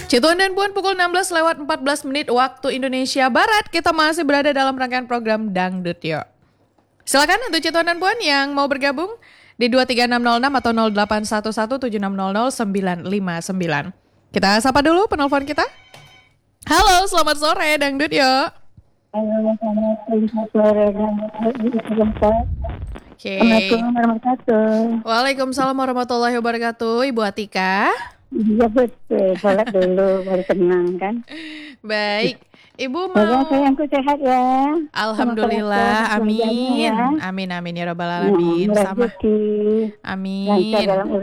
Cituan dan Puan pukul 16 lewat 14 menit waktu Indonesia Barat. Kita masih berada dalam rangkaian program Dangdut Yo. Silakan untuk Cituan dan Puan yang mau bergabung di 23606 atau 0811-7600959. Kita sapa dulu penelpon kita. Halo, selamat sore Dangdut Yo. Halo, selamat sore Dangdut. Oke. Assalamualaikum warahmatullahi wabarakatuh. Waalaikumsalam warahmatullahi wabarakatuh. Ibu Atika. Iya betul, sholat dulu baru tenang kan. Baik, Ibu Semoga mau. sayangku sehat ya. Alhamdulillah, Sama keluarga, amin. ya. Amin, amin ya rabbal alamin. Sama. Rezeki, lancar Amin. dalam